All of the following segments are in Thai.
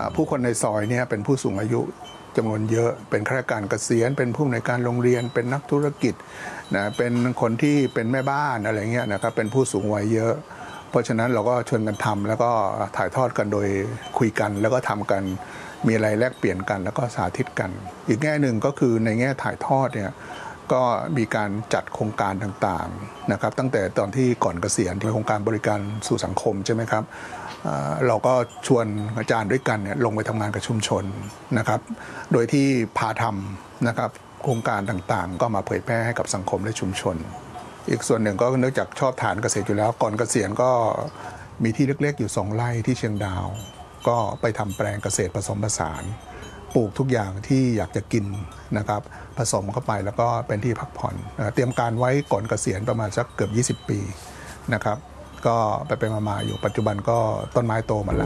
ผู้คนในซอยเนี่ยเป็นผู้สูงอายุจำนวนเยอะเป็นข้าราชการเกษียณเป็นผู้อำนวยการโรงเรียนเป็นนักธุรกิจนะเป็นคนที่เป็นแม่บ้านอะไรเงี้ยนะครับเป็นผู้สูงวัยเยอะเพราะฉะนั้นเราก็ชวนกันทำแล้วก็ถ่ายทอดกันโดยคุยกันแล้วก็ทำกันมีอะไรแลกเปลี่ยนกันแล้วก็สาธิตกันอีกแง่หนึ่งก็คือในแง่ถ่ายทอดเนี่ยก็มีการจัดโครงการต่างๆนะครับตั้งแต่ตอนที่ก่อนเกษียณที่โครงการบริการสู่สังคมใช่ไหมครับเราก็ชวนอาจารย์ด้วยกันเนี่ยลงไปทำงานกับชุมชนนะครับโดยที่พาทำนะครับโครงการต่างๆก็มาเผยแพร่ให้กับสังคมและชุมชนอีกส่วนหนึ่งก็เนื่องจากชอบฐานเกษตรอยู่แล้วก่อนเกษียณก็มีที่เล็กๆอยู่2 ไร่ที่เชียงดาวก็ไปทำแปลงเกษตรผสมผสานปลูกทุกอย่างที่อยากจะกินนะครับผสมเข้าไปแล้วก็เป็นที่พักผ่อนเตรียมการไว้ก่อนเกษียณประมาณสักเกือบ20 ปีนะครับก็ไปมาอยู่ปัจจุบันก็ต้นไม้โตมาแล้ว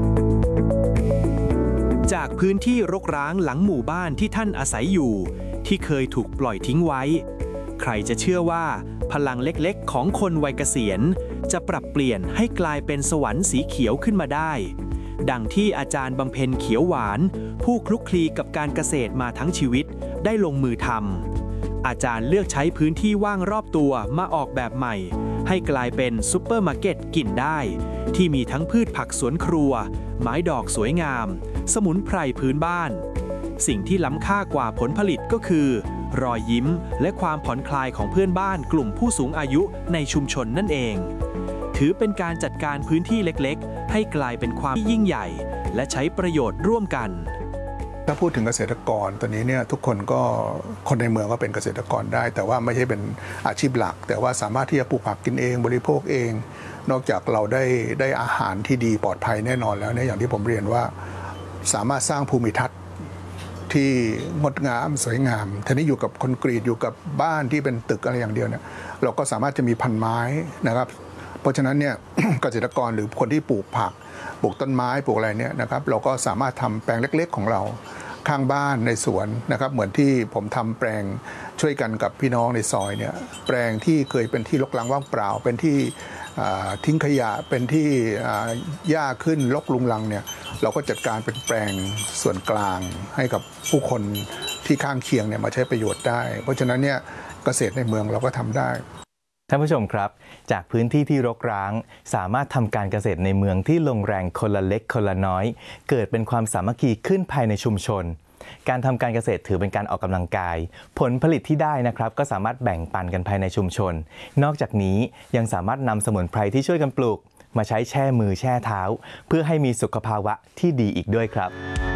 จากพื้นที่รกร้างหลังหมู่บ้านที่ท่านอาศัยอยู่ที่เคยถูกปล่อยทิ้งไว้ใครจะเชื่อว่าพลังเล็กๆของคนวัยเกษียณจะปรับเปลี่ยนให้กลายเป็นสวรรค์สีเขียวขึ้นมาได้ดังที่อาจารย์บำเพ็ญเขียวหวานผู้คลุกคลีกับการเกษตรมาทั้งชีวิตได้ลงมือทำอาจารย์เลือกใช้พื้นที่ว่างรอบตัวมาออกแบบใหม่ให้กลายเป็นซุปเปอร์มาร์เก็ตกินได้ที่มีทั้งพืชผักสวนครัวไม้ดอกสวยงามสมุนไพรพื้นบ้านสิ่งที่ล้ำค่ากว่าผลผลิตก็คือรอยยิ้มและความผ่อนคลายของเพื่อนบ้านกลุ่มผู้สูงอายุในชุมชนนั่นเองถือเป็นการจัดการพื้นที่เล็กๆให้กลายเป็นความยิ่งใหญ่และใช้ประโยชน์ร่วมกันถ้าพูดถึงเกษตรกรตอนนี้เนี่ยทุกคนก็คนในเมืองก็เป็นเกษตรกรได้แต่ว่าไม่ใช่เป็นอาชีพหลักแต่ว่าสามารถที่จะปลูกผักกินเองบริโภคเองนอกจากเราได้อาหารที่ดีปลอดภัยแน่นอนแล้วเนี่ยอย่างที่ผมเรียนว่าสามารถสร้างภูมิทัศน์ที่งดงามสวยงามทีนี้อยู่กับคอนกรีตอยู่กับบ้านที่เป็นตึกอะไรอย่างเดียวเนี่ยเราก็สามารถจะมีพันไม้นะครับเพราะฉะนั้นเนี่ย เกษตรกรหรือคนที่ปลูกผักปลูกต้นไม้ปลูกอะไรเนี่ยนะครับเราก็สามารถทำแปลงเล็กๆของเราข้างบ้านในสวนนะครับเหมือนที่ผมทำแปลงช่วยกันกับพี่น้องในซอยเนี่ยแปลงที่เคยเป็นที่รกร้างว่างเปล่าเป็นที่ทิ้งขยะเป็นที่หญ้าขึ้นรกรุงรังเนี่ยเราก็จัดการเป็นแปลงส่วนกลางให้กับผู้คนที่ข้างเคียงเนี่ยมาใช้ประโยชน์ได้เพราะฉะนั้นเนี่ยเกษตรในเมืองเราก็ทำได้ท่านผู้ชมครับจากพื้นที่ที่รกร้างสามารถทำการเกษตรในเมืองที่ลงแรงคนละเล็กคนละน้อยเกิดเป็นความสามัคคีขึ้นภายในชุมชนการทำการเกษตรถือเป็นการออกกำลังกายผลผลิตที่ได้นะครับก็สามารถแบ่งปันกันภายในชุมชนนอกจากนี้ยังสามารถนำสมุนไพรที่ช่วยกันปลูกมาใช้แช่มือแช่เท้าเพื่อให้มีสุขภาวะที่ดีอีกด้วยครับ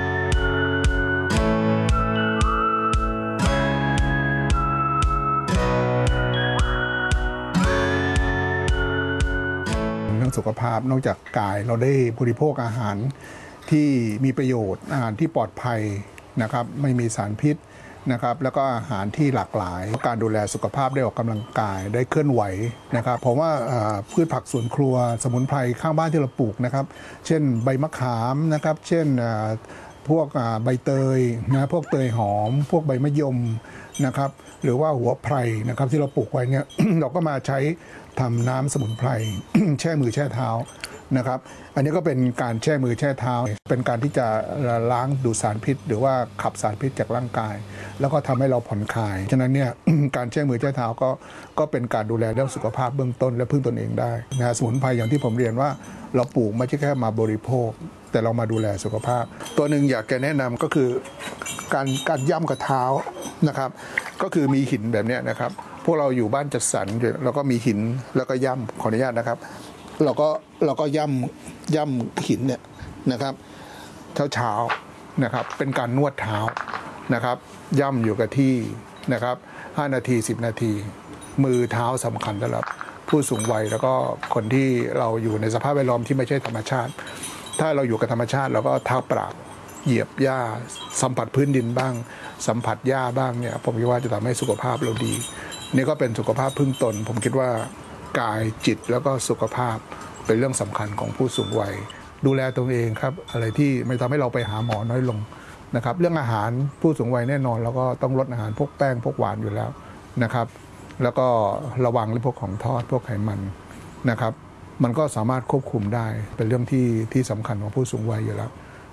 สุขภาพนอกจากกายเราได้บริโภคอาหารที่มีประโยชน์อาหารที่ปลอดภัยนะครับไม่มีสารพิษนะครับแล้วก็อาหารที่หลากหลายการดูแลสุขภาพได้ออกกำลังกายได้เคลื่อนไหวนะครับเพราะว่าพืชผักสวนครัวสมุนไพรข้างบ้านที่เราปลูกนะครับเช่นใบมะขามนะครับเช่นพวกใบเตยนะพวกเตยหอมพวกใบมะยมนะครับหรือว่าหัวไพรนะครับที่เราปลูกไว้เนี่ย เราก็มาใช้ทำน้ำสมุนไพร แช่มือแช่เท้านะครับอันนี้ก็เป็นการแช่มือแช่เท้าเป็นการที่จะล้างดูดสารพิษหรือว่าขับสารพิษจากร่างกายแล้วก็ทำให้เราผ่อนคลายฉะนั้นเนี่ย การแช่มือแช่เท้าก็เป็นการดูแลเรื่องสุขภาพเบื้องต้นและพึ่งตนเองได้นะสมุนไพรอย่างที่ผมเรียนว่าเราปลูกไม่ใช่แค่มาบริโภคแต่เรามาดูแลสุขภาพตัวหนึ่งอยากจะแนะนำก็คือการย่ำกับเท้านะครับก็คือมีหินแบบนี้นะครับพวกเราอยู่บ้านจัดสรรแล้วก็มีหินแล้วก็ย่ำขออนุญาตนะครับเราก็ย่ำหินเนี่ยนะครับเช้านะครับเป็นการนวดเท้านะครับย่ำอยู่กับที่นะครับ5 นาที10 นาทีมือเท้าสำคัญสำหรับผู้สูงวัยแล้วก็คนที่เราอยู่ในสภาพแวดล้อมที่ไม่ใช่ธรรมชาติถ้าเราอยู่กับธรรมชาติเราก็เท้าเปล่าเหยียบหญ้าสัมผัสพื้นดินบ้างสัมผัสหญ้าบ้างเนี่ยผมคิดว่าจะทำให้สุขภาพเราดีนี่ก็เป็นสุขภาพพึ่งตนผมคิดว่ากายจิตแล้วก็สุขภาพเป็นเรื่องสำคัญของผู้สูงวัยดูแลตัวเองครับอะไรที่ไม่ทำให้เราไปหาหมอน้อยลงนะครับเรื่องอาหารผู้สูงวัยแน่นอนแล้วก็ต้องลดอาหารพวกแป้งพวกหวานอยู่แล้วนะครับแล้วก็ระวังเรื่องพวกของทอดพวกไขมันนะครับมันก็สามารถควบคุมได้เป็นเรื่องที่สำคัญของผู้สูงวัยอยู่แล้ว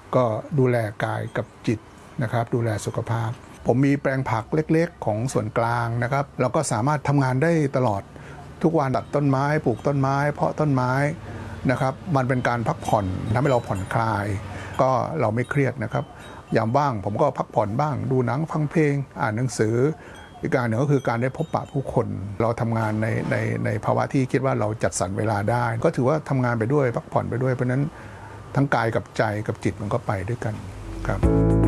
ก็ดูแลกายกับจิตนะครับดูแลสุขภาพผมมีแปลงผักเล็กๆของส่วนกลางนะครับเราก็สามารถทำงานได้ตลอดทุกวันตัดต้นไม้ปลูกต้นไม้เพาะต้นไม้นะครับมันเป็นการพักผ่อนทำให้เราผ่อนคลายก็เราไม่เครียดนะครับยามว่างผมก็พักผ่อนบ้างดูหนังฟังเพลงอ่านหนังสืออีกการหนึ่งก็คือการได้พบปะผู้คนเราทำงานในภาวะที่คิดว่าเราจัดสรรเวลาได้ก็ถือว่าทำงานไปด้วยพักผ่อนไปด้วยเพราะนั้นทั้งกายกับใจกับจิตมันก็ไปด้วยกันครับ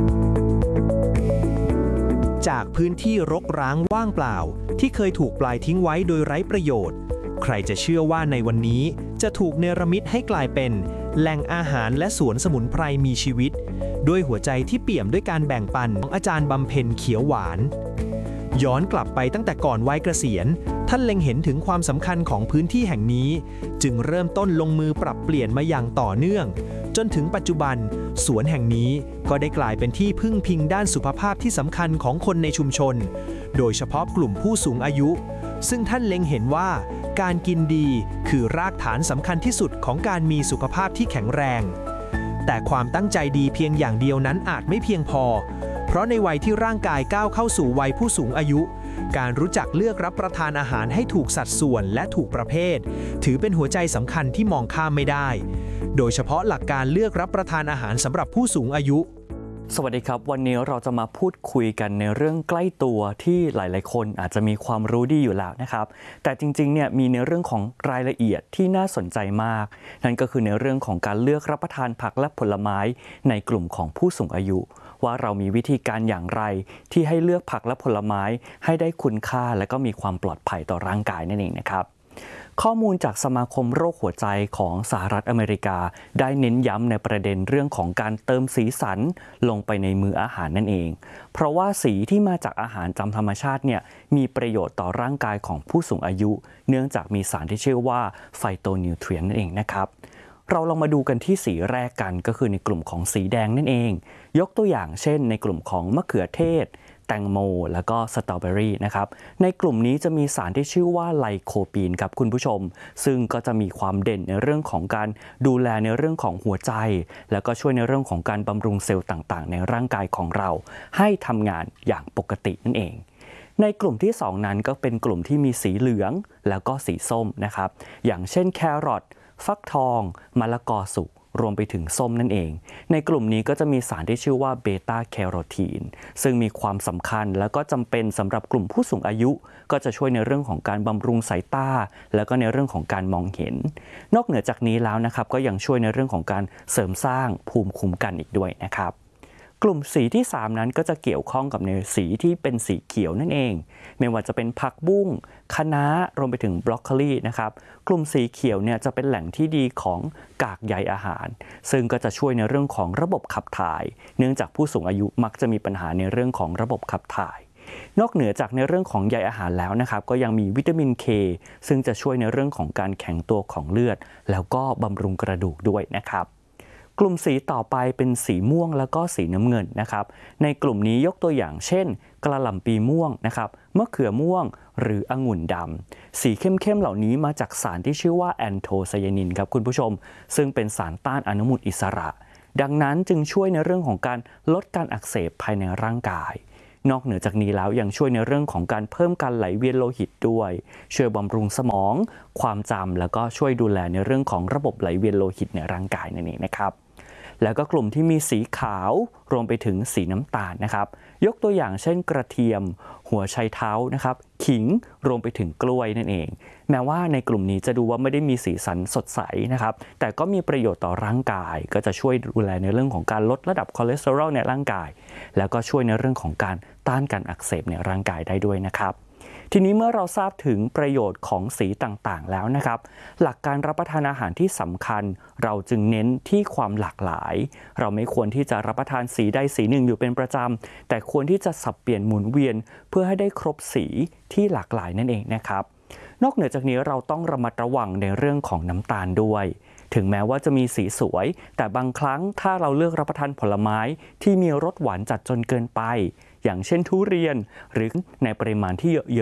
จากพื้นที่รกร้างว่างเปล่าที่เคยถูกปล่อยทิ้งไว้โดยไร้ประโยชน์ใครจะเชื่อว่าในวันนี้จะถูกเนรมิตให้กลายเป็นแหล่งอาหารและสวนสมุนไพรมีชีวิตด้วยหัวใจที่เปี่ยมด้วยการแบ่งปันของอาจารย์บำเพ็ญเขียวหวานย้อนกลับไปตั้งแต่ก่อนวัยเกษียณท่านเล็งเห็นถึงความสำคัญของพื้นที่แห่งนี้จึงเริ่มต้นลงมือปรับเปลี่ยนมาอย่างต่อเนื่องจนถึงปัจจุบันสวนแห่งนี้ก็ได้กลายเป็นที่พึ่งพิงด้านสุขภาพที่สำคัญของคนในชุมชนโดยเฉพาะกลุ่มผู้สูงอายุซึ่งท่านเล็งเห็นว่าการกินดีคือรากฐานสำคัญที่สุดของการมีสุขภาพที่แข็งแรงแต่ความตั้งใจดีเพียงอย่างเดียวนั้นอาจไม่เพียงพอเพราะในวัยที่ร่างกายก้าวเข้าสู่วัยผู้สูงอายุการรู้จักเลือกรับประทานอาหารให้ถูกสัดส่วนและถูกประเภทถือเป็นหัวใจสำคัญที่มองข้ามไม่ได้โดยเฉพาะหลักการเลือกรับประทานอาหารสำหรับผู้สูงอายุสวัสดีครับวันนี้เราจะมาพูดคุยกันในเรื่องใกล้ตัวที่หลายๆคนอาจจะมีความรู้ดีอยู่แล้วนะครับแต่จริงๆเนี่ยมีในเรื่องของรายละเอียดที่น่าสนใจมากนั่นก็คือในเรื่องของการเลือกรับประทานผักและผลไม้ในกลุ่มของผู้สูงอายุว่าเรามีวิธีการอย่างไรที่ให้เลือกผักและผลไม้ให้ได้คุณค่าและก็มีความปลอดภัยต่อร่างกายนั่นเองนะครับข้อมูลจากสมาคมโรคหัวใจของสหรัฐอเมริกาได้เน้นย้ำในประเด็นเรื่องของการเติมสีสันลงไปในมื้ออาหารนั่นเองเพราะว่าสีที่มาจากอาหารตามธรรมชาติเนี่ยมีประโยชน์ต่อร่างกายของผู้สูงอายุเนื่องจากมีสารที่ชื่อว่าไฟโตนิวทรีนนั่นเองนะครับเราลองมาดูกันที่สีแรกกันก็คือในกลุ่มของสีแดงนั่นเองยกตัวอย่างเช่นในกลุ่มของมะเขือเทศแตงโมแล้วก็สตรอเบอรี่นะครับในกลุ่มนี้จะมีสารที่ชื่อว่าไลโคปีนครับคุณผู้ชมซึ่งก็จะมีความเด่นในเรื่องของการดูแลในเรื่องของหัวใจแล้วก็ช่วยในเรื่องของการบำรุงเซลล์ต่างๆในร่างกายของเราให้ทำงานอย่างปกตินั่นเองในกลุ่มที่2นั้นก็เป็นกลุ่มที่มีสีเหลืองแล้วก็สีส้มนะครับอย่างเช่นแครอทฟักทองมะละกอสุกรวมไปถึงส้มนั่นเองในกลุ่มนี้ก็จะมีสารที่ชื่อว่าเบต้าแคโรทีนซึ่งมีความสำคัญและก็จำเป็นสำหรับกลุ่มผู้สูงอายุก็จะช่วยในเรื่องของการบำรุงสายตาแล้วก็ในเรื่องของการมองเห็นนอกเหนือจากนี้แล้วนะครับก็ยังช่วยในเรื่องของการเสริมสร้างภูมิคุ้มกันอีกด้วยนะครับกลุ่มสีที่3นั้นก็จะเกี่ยวข้องกับในสีที่เป็นสีเขียวนั่นเองไม่ว่าจะเป็นผักบุ้งคะน้ารวมไปถึงบรอกโคลีนะครับกลุ่มสีเขียวเนี่ยจะเป็นแหล่งที่ดีของกากใยอาหารซึ่งก็จะช่วยในเรื่องของระบบขับถ่ายเนื่องจากผู้สูงอายุมักจะมีปัญหาในเรื่องของระบบขับถ่ายนอกเหนือจากในเรื่องของใยอาหารแล้วนะครับก็ยังมีวิตามิน K ซึ่งจะช่วยในเรื่องของการแข็งตัวของเลือดแล้วก็บำรุงกระดูกด้วยนะครับกลุ่มสีต่อไปเป็นสีม่วงแล้วก็สีน้ำเงินนะครับในกลุ่มนี้ยกตัวอย่างเช่นกระหล่ำปีม่วงนะครับมะเขือม่วงหรือองุ่นดำสีเข้มๆเหล่านี้มาจากสารที่ชื่อว่าแอนโทไซยานินครับคุณผู้ชมซึ่งเป็นสารต้านอนุมูลอิสระดังนั้นจึงช่วยในเรื่องของการลดการอักเสบภายในร่างกายนอกเหนือจากนี้แล้วยังช่วยในเรื่องของการเพิ่มการไหลเวียนโลหิตด้วยช่วยบำรุงสมองความจำแล้วก็ช่วยดูแลในเรื่องของระบบไหลเวียนโลหิตในร่างกายนั่นเองนะครับแล้วก็กลุ่มที่มีสีขาวรวมไปถึงสีน้ำตาลนะครับยกตัวอย่างเช่นกระเทียมหัวไชเท้านะครับขิงรวมไปถึงกล้วยนั่นเองแม้ว่าในกลุ่มนี้จะดูว่าไม่ได้มีสีสันสดใสนะครับแต่ก็มีประโยชน์ต่อร่างกายก็จะช่วยดูแลในเรื่องของการลดระดับคอเลสเตอรอลในร่างกายแล้วก็ช่วยในเรื่องของการต้านการอักเสบในร่างกายได้ด้วยนะครับทีนี้เมื่อเราทราบถึงประโยชน์ของสีต่างๆแล้วนะครับหลักการรับประทานอาหารที่สำคัญเราจึงเน้นที่ความหลากหลายเราไม่ควรที่จะรับประทานสีใดสีหนึ่งอยู่เป็นประจำแต่ควรที่จะสับเปลี่ยนหมุนเวียนเพื่อให้ได้ครบสีที่หลากหลายนั่นเองนะครับนอกเหนือจากนี้เราต้องระมัดระวังในเรื่องของน้ำตาลด้วยถึงแม้ว่าจะมีสีสวยแต่บางครั้งถ้าเราเลือกรับประทานผลไม้ที่มีรสหวานจัดจนเกินไปอย่างเช่นทุเรียนหรือในปริมาณที่เยอะๆ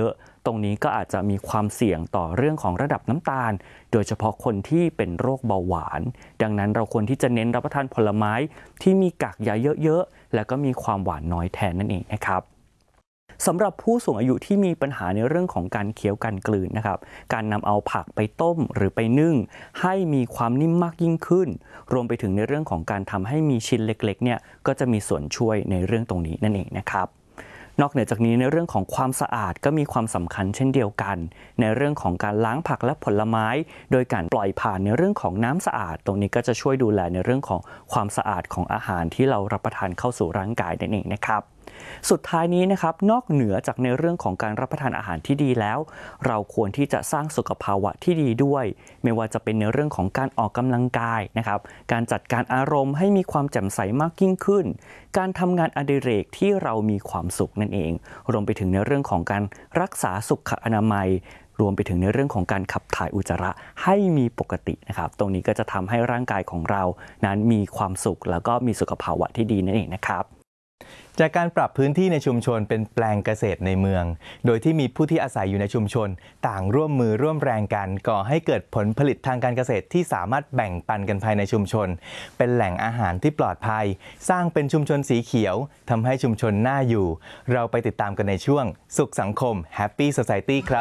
ตรงนี้ก็อาจจะมีความเสี่ยงต่อเรื่องของระดับน้ำตาลโดยเฉพาะคนที่เป็นโรคเบาหวานดังนั้นเราควรที่จะเน้นรับประทานผลไม้ที่มีกากใยเยอะๆแล้วก็มีความหวานน้อยแทนนั่นเองนะครับสำหรับผู้สูงอายุที่มีปัญหาในเรื่องของการเคี้ยวการกลืนนะครับการนำเอาผักไปต้มหรือไปนึ่งให้มีความนิ่มมากยิ่งขึ้นรวมไปถึงในเรื่องของการทำให้มีชิ้นเล็กๆเนี่ยก็จะมีส่วนช่วยในเรื่องตรงนี้นั่นเองนะครับนอกเหนือจากนี้ในเรื่องของความสะอาดก็มีความสำคัญเช่นเดียวกันในเรื่องของการล้างผักและผลไม้โดยการปล่อยผ่านในเรื่องของน้ำสะอาดตรงนี้ก็จะช่วยดูแลในเรื่องของความสะอาดของอาหารที่เรารับประทานเข้าสู่ร่างกายนั่นเองนะครับสุดท้ายนี้นะครับนอกเหนือจากในเรื่องของการรับประทานอาหารที่ดีแล้วเราควรที่จะสร้างสุขภาวะที่ดีด้วยไม่ว่าจะเป็นในเรื่องของการออกกำลังกายนะครับการจัดการอารมณ์ให้มีความแจ่มใสมากยิ่งขึ้นการทำงานอดิเรกที่เรามีความสุขนั่นเองรวมไปถึงในเรื่องของการรักษาสุขอนามัยรวมไปถึงในเรื่องของการขับถ่ายอุจจาระให้มีปกตินะครับตรงนี้ก็จะทำให้ร่างกายของเรานั้นมีความสุขแล้วก็มีสุขภาวะที่ดีนั่นเองนะครับจากการปรับพื้นที่ในชุมชนเป็นแปลงเกษตรในเมืองโดยที่มีผู้ที่อาศัยอยู่ในชุมชนต่างร่วมมือร่วมแรงกันก่อให้เกิดผลผลิตทางการเกษตรที่สามารถแบ่งปันกันภายในชุมชนเป็นแหล่งอาหารที่ปลอดภัยสร้างเป็นชุมชนสีเขียวทำให้ชุมชนน่าอยู่เราไปติดตามกันในช่วงสุขสังคม Happy Society ครับ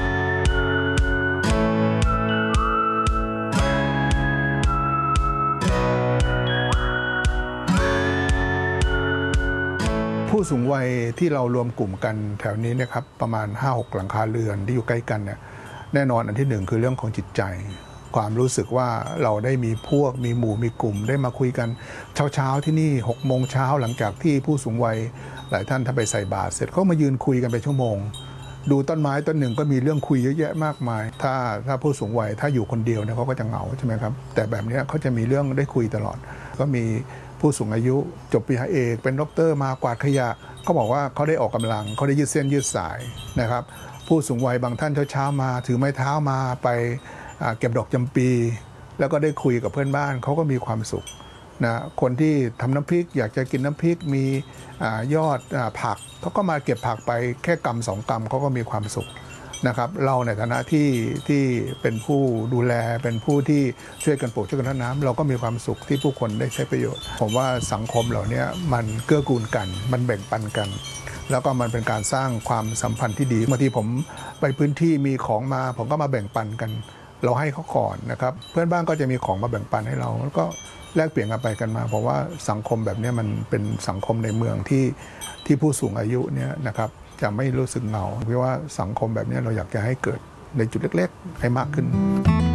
ผู้สูงวัยที่เรารวมกลุ่มกันแถวนี้นะครับประมาณ 5-6 หลังคาเรือนที่อยู่ใกล้กันเนี่ยแน่นอนอันที่หนึ่งคือเรื่องของจิตใจความรู้สึกว่าเราได้มีพวกมีหมู่มีกลุ่มได้มาคุยกันเช้าที่นี่6 โมงเช้าหลังจากที่ผู้สูงวัยหลายท่านถ้าไปใส่บาตรเสร็จเขามายืนคุยกันไปชั่วโมงดูต้นไม้ต้นหนึ่งก็มีเรื่องคุยเยอะแยะมากมายถ้าผู้สูงวัยถ้าอยู่คนเดียวเนี่ยเขาก็จะเหงาใช่ไหมครับแต่แบบนี้เขาจะมีเรื่องได้คุยตลอดก็มีผู้สูงอายุจบปริญญาเอกเป็นด็อกเตอร์มากวาดขยะเขาบอกว่าเขาได้ออกกำลังเขาได้ยืดเส้นยืดสายนะครับผู้สูงวัยบางท่านเช้ามาถือไม้เท้ามาไปเก็บดอกจำปีแล้วก็ได้คุยกับเพื่อนบ้านเขาก็มีความสุขนะคนที่ทำน้ำพริกอยากจะกินน้ำพริกมียอดผักเขาก็มาเก็บผักไปแค่กำ2 กำเขาก็มีความสุขนะครับเราในฐานะที่เป็นผู้ดูแลเป็นผู้ที่ช่วยกันปลูกช่วยกันรดน้ำเราก็มีความสุขที่ผู้คนได้ใช้ประโยชน์ผมว่าสังคมเหล่านี้มันเกื้อกูลกันมันแบ่งปันกันแล้วก็มันเป็นการสร้างความสัมพันธ์ที่ดีบางทีผมไปพื้นที่มีของมาผมก็มาแบ่งปันกันเราให้เขาก่อนนะครับเพื่อนบ้านก็จะมีของมาแบ่งปันให้เราแล้วก็แลกเปลี่ยนกันไปกันมาเพราะว่าสังคมแบบนี้มันเป็นสังคมในเมืองที่ผู้สูงอายุเนี่ยนะครับจะไม่รู้สึกเหงาเพราะว่าสังคมแบบนี้เราอยากจะให้เกิดในจุดเล็กๆให้มากขึ้น